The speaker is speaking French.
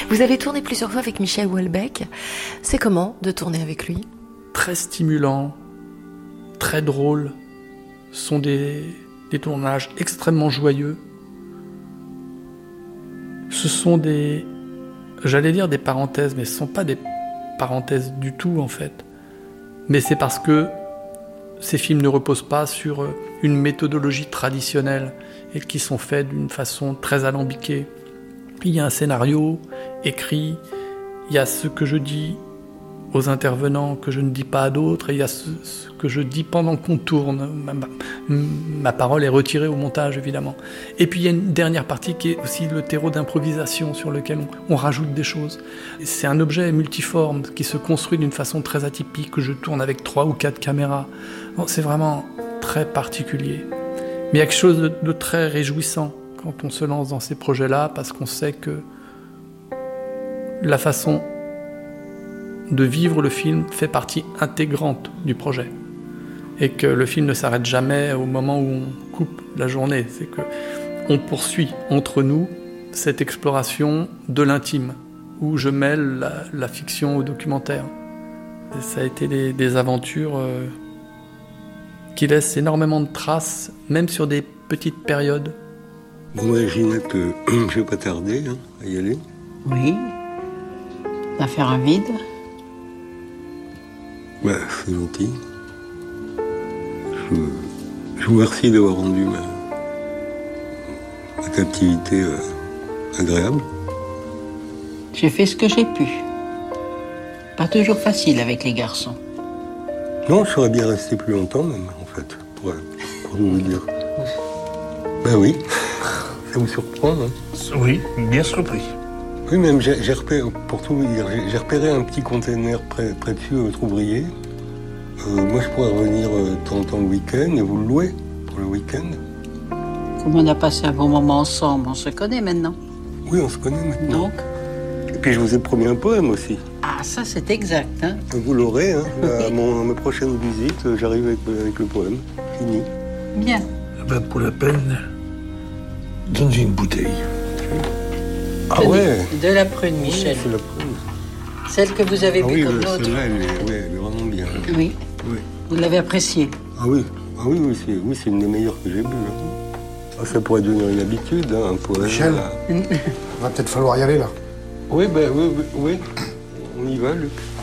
Vous avez tourné plusieurs fois avec Michel Houellebecq. C'est comment de tourner avec lui ? Très stimulant, très drôle. Ce sont des tournages extrêmement joyeux. Ce sont j'allais dire des parenthèses, mais ce ne sont pas des parenthèses du tout en fait. Mais c'est parce que ces films ne reposent pas sur une méthodologie traditionnelle et qui sont faits d'une façon très alambiquée. Il y a un scénario écrit, il y a ce que je dis aux intervenants que je ne dis pas à d'autres, et il y a ce que je dis pendant qu'on tourne. Ma parole est retirée au montage, évidemment. Et puis il y a une dernière partie qui est aussi le terreau d'improvisation sur lequel on rajoute des choses. C'est un objet multiforme qui se construit d'une façon très atypique, que je tourne avec 3 ou 4 caméras. Bon, c'est vraiment très particulier. Mais il y a quelque chose de très réjouissant quand on se lance dans ces projets-là, parce qu'on sait que la façon de vivre le film fait partie intégrante du projet. Et que le film ne s'arrête jamais au moment où on coupe la journée. C'est qu'on poursuit entre nous cette exploration de l'intime, où je mêle la fiction au documentaire. Et ça a été des aventures qui laissent énormément de traces, même sur des petites périodes. Bon, moi, Ginette, je vais pas tarder à y aller. Oui. À faire un vide. Ouais, c'est gentil. Je vous remercie d'avoir rendu ma captivité agréable. J'ai fait ce que j'ai pu. Pas toujours facile avec les garçons. Non, je serais bien resté plus longtemps même, en fait, pour tout vous dire. Ben oui, ça vous surprend, hein? Oui, bien surpris. Oui, même j'ai repéré un petit container près de Trouvrier. Moi, je pourrais revenir de temps en temps le week-end et vous le louer pour le week-end. Comme on a passé un bon moment ensemble, on se connaît maintenant. Oui, on se connaît maintenant. Donc. Et puis, je vous ai promis un poème aussi. Ah, ça, c'est exact, hein? Vous l'aurez, hein. À ma prochaine visite, j'arrive avec le poème. Fini. Bien. Ben, pour la peine, donnez une bouteille. Ah ouais. De la prune, Michel. Oui, c'est la prune. Celle que vous avez bu comme l'autre. Celle-là, elle est vraiment bien. Oui. Oui. Vous l'avez appréciée. Ah oui. C'est une des meilleures que j'ai bues. Ah, ça pourrait devenir une habitude, un poème. Michel, va peut-être falloir y aller là. Oui. On y va, Luc.